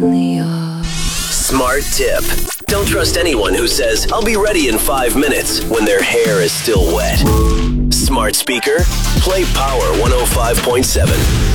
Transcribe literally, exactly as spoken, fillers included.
the yard. Smart tip. Don't trust anyone who says, I'll be ready in five minutes when their hair is still wet. Smart speaker, play Power one oh five point seven.